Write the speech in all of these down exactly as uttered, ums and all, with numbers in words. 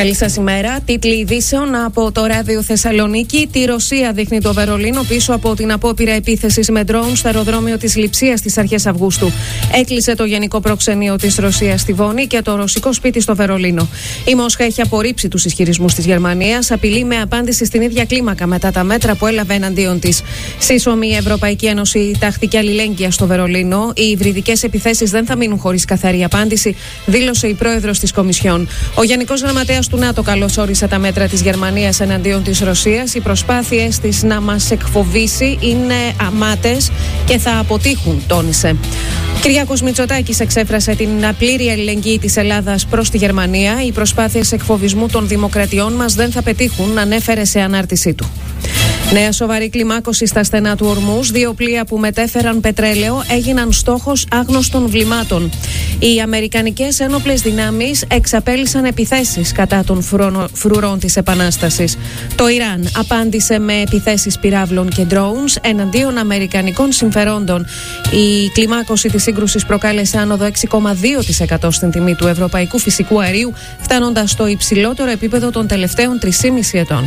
Καλή σας ημέρα. Τίτλοι ειδήσεων από το Ράδιο Θεσσαλονίκη. Τη Ρωσία δείχνει το Βερολίνο πίσω από την απόπειρα επίθεσης με ντρόουν στο αεροδρόμιο της Λειψίας στις αρχές Αυγούστου. Έκλεισε το Γενικό Προξενείο της Ρωσίας στη Βόνη και το ρωσικό σπίτι στο Βερολίνο. Η Μόσχα έχει απορρίψει τους ισχυρισμούς της Γερμανίας. Απειλεί με απάντηση στην ίδια κλίμακα μετά τα μέτρα που έλαβε εναντίον της. Σύσσωμη η Ευρωπαϊκή Ένωση τάχθηκε αλληλέγγυα στο Βερολίνο. Οι υβριδικές επιθέσεις δεν θα μείνουν χωρίς καθαρή απάντηση, δήλωσε η πρόεδρος της Κομισιόν. Ο Γενικός Γραμματέας του ΝΑΤΟ καλωσόρισε τα μέτρα της Γερμανίας εναντίον της Ρωσίας. Οι προσπάθειες της να μας εκφοβήσει είναι αμάτες και θα αποτύχουν, τόνισε. Κυριάκος Μητσοτάκης εξέφρασε την πλήρη αλληλεγγύη της Ελλάδας προς τη Γερμανία. Οι προσπάθειες εκφοβισμού των δημοκρατιών μας δεν θα πετύχουν, ανέφερε σε ανάρτησή του. Νέα σοβαρή κλιμάκωση στα στενά του Ορμούζ. Δύο πλοία που μετέφεραν πετρέλαιο έγιναν στόχος άγνωστων βλημάτων. Οι αμερικανικές ένοπλες δυνάμεις εξαπέλυσαν επιθέσεις κατά των φρουρών της Επανάστασης. Το Ιράν απάντησε με επιθέσεις πυράβλων και drones εναντίον αμερικανικών συμφερόντων. Η κλιμάκωση της σύγκρουσης προκάλεσε άνοδο έξι κόμμα δύο τοις εκατό στην τιμή του ευρωπαϊκού φυσικού αερίου, φτάνοντας στο υψηλότερο επίπεδο των τελευταίων τρισήμισι ετών.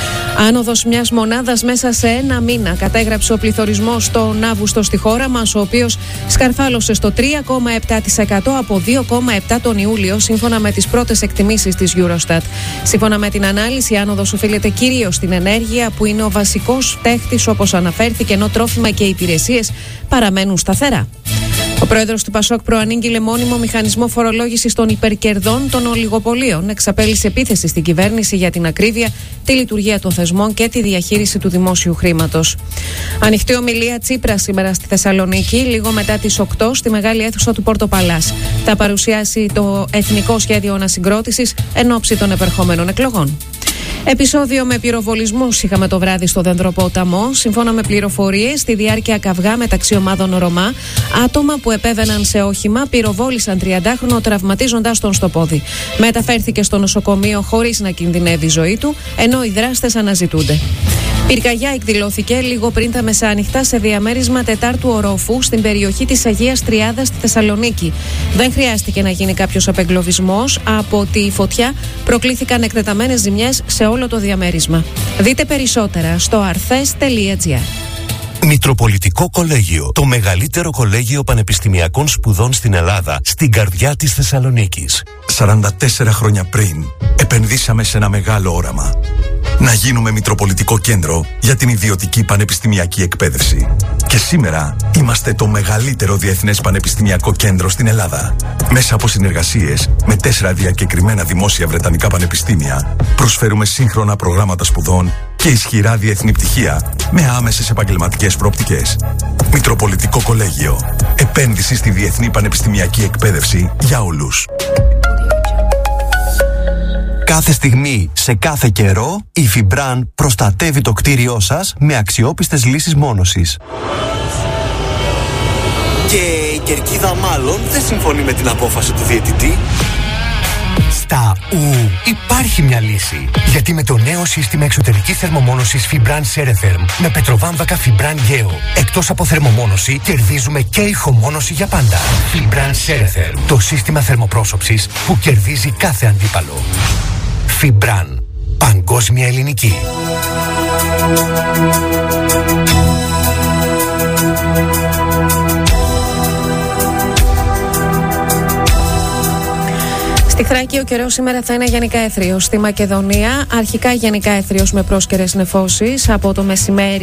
Άνοδος μιας μονάδας μέσα σε ένα μήνα κατέγραψε ο πληθωρισμός στον Αύγουστο στη χώρα μας, ο οποίος σκαρφάλωσε στο τρία κόμμα επτά τοις εκατό από δύο κόμμα επτά τοις εκατό τον Ιούλιο, σύμφωνα με τις πρώτες εκτιμήσεις της Eurostat. Σύμφωνα με την ανάλυση, η άνοδος οφείλεται κυρίως στην ενέργεια, που είναι ο βασικός παίχτης, όπως αναφέρθηκε, ενώ τρόφιμα και υπηρεσίες παραμένουν σταθερά. Ο πρόεδρος του Πασόκ προανήγγειλε μόνιμο μηχανισμό φορολόγησης των υπερκερδών των ολιγοπολίων. Εξαπέλυσε επίθεση στην κυβέρνηση για την ακρίβεια, τη λειτουργία των θεσμών και τη διαχείριση του δημόσιου χρήματος. Ανοιχτή ομιλία Τσίπρα σήμερα στη Θεσσαλονίκη, λίγο μετά τις οκτώ, στη μεγάλη αίθουσα του Πόρτο Παλάς. Θα παρουσιάσει το Εθνικό Σχέδιο Ανασυγκρότησης εν ώψη των επερχόμενων εκλογών. Επεισόδιο με πυροβολισμούς είχαμε το βράδυ στο Δενδροπόταμο. Σύμφωνα με πληροφορίες, στη διάρκεια καυγά μεταξύ ομάδων Ρωμά, άτομα που επέβαιναν σε όχημα πυροβόλησαν τριαντάχρονο, τραυματίζοντας τον στο πόδι. Μεταφέρθηκε στο νοσοκομείο χωρίς να κινδυνεύει η ζωή του, ενώ οι δράστες αναζητούνται. Πυρκαγιά εκδηλώθηκε λίγο πριν τα μεσάνυχτα σε διαμέρισμα τετάρτου ορόφου στην περιοχή της Αγίας Τριάδας στη Θεσσαλονίκη. Δεν χρειάστηκε να γίνει κάποιος απεγκλωβισμός. Από τη φωτιά προκλήθηκαν εκτεταμένες ζημιές σε όλο το διαμέρισμα. Δείτε περισσότερα στο αρθές τελεία τζι άρ. Μητροπολιτικό Κολέγιο, το μεγαλύτερο κολέγιο πανεπιστημιακών σπουδών στην Ελλάδα, στην καρδιά της Θεσσαλονίκης. σαράντα τέσσερα χρόνια πριν, επενδύσαμε σε ένα μεγάλο όραμα. Να γίνουμε Μητροπολιτικό Κέντρο για την ιδιωτική πανεπιστημιακή εκπαίδευση. Και σήμερα είμαστε το μεγαλύτερο διεθνές πανεπιστημιακό κέντρο στην Ελλάδα. Μέσα από συνεργασίες με τέσσερα διακεκριμένα δημόσια βρετανικά πανεπιστήμια, προσφέρουμε σύγχρονα προγράμματα σπουδών και ισχυρά διεθνή πτυχία με άμεσες επαγγελματικές προοπτικές. Μητροπολιτικό Κολέγιο. Επένδυση στη διεθνή πανεπιστημιακή εκπαίδευση για όλους. Κάθε στιγμή, σε κάθε καιρό, η Fibran προστατεύει το κτίριό σας με αξιόπιστες λύσεις μόνωσης. Και η κερκίδα μάλλον δεν συμφωνεί με την απόφαση του διαιτητή. Στα ου υπάρχει μια λύση. Γιατί με το νέο σύστημα εξωτερικής θερμομόνωσης Fibran Ceretherm με πετροβάμβακα Fibran Geo, εκτός από θερμομόνωση, κερδίζουμε και ηχομόνωση για πάντα. Fibran Ceretherm, το σύστημα θερμοπρόσωψης που κερδίζει κάθε αντίπαλο. Fibran, παγκόσμια ελληνική. Στη Θράκη ο καιρός σήμερα θα είναι γενικά έθριος. Στη Μακεδονία αρχικά γενικά έθριος με πρόσκαιρες νεφώσεις. Από το μεσημέρι